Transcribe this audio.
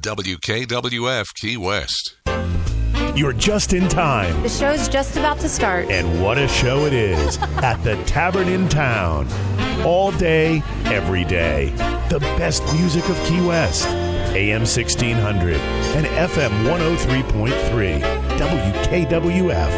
WKWF Key West. You're just in time. The show's just about to start. And what a show it is at the Tavern in Town. All day, every day. The best music of Key West. AM 1600 and FM 103.3. WKWF.